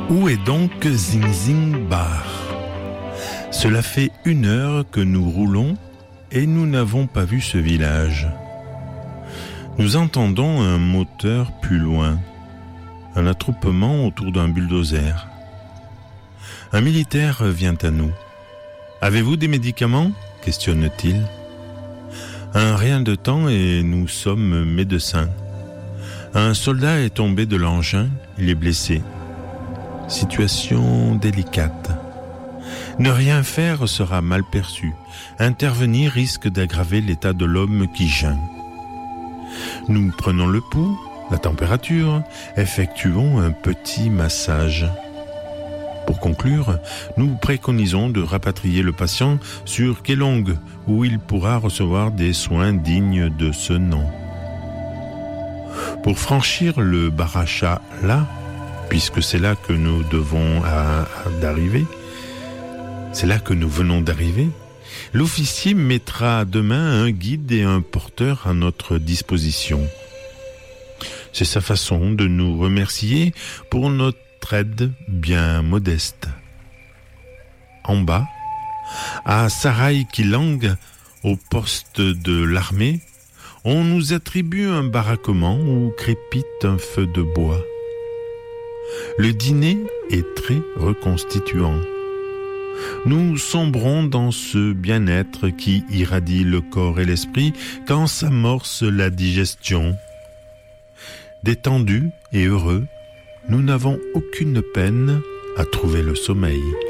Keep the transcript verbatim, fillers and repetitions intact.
Où est donc Zing Bar? Cela fait une heure que nous roulons et nous n'avons pas vu ce village. Nous entendons un moteur plus loin, un attroupement autour d'un bulldozer. Un militaire vient à nous. « Avez-vous des médicaments ?» questionne-t-il. Un rien de temps et nous sommes médecins. Un soldat est tombé de l'engin, il est blessé. Situation délicate. Ne rien faire sera mal perçu. Intervenir risque d'aggraver l'état de l'homme qui geint. Nous prenons le pouls, la température, effectuons un petit massage. Pour conclure, nous préconisons de rapatrier le patient sur Kelong, où il pourra recevoir des soins dignes de ce nom. Pour franchir le Baracha là, puisque c'est là que nous devons à, à, d'arriver, c'est là que nous venons d'arriver, l'officier mettra demain un guide et un porteur à notre disposition. C'est sa façon de nous remercier pour notre aide bien modeste. En bas, à Sarai Kilang, au poste de l'armée, on nous attribue un baraquement où crépite un feu de bois. Le dîner est très reconstituant. Nous sombrons dans ce bien-être qui irradie le corps et l'esprit quand s'amorce la digestion. Détendus et heureux, nous n'avons aucune peine à trouver le sommeil.